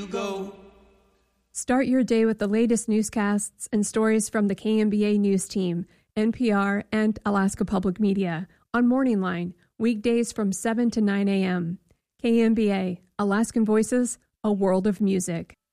you go. Start your day with the latest newscasts and stories from the KMBA News Team, NPR, and Alaska Public Media on Morning Line, weekdays from 7 to 9 a.m. KMBA, Alaskan Voices, a world of music.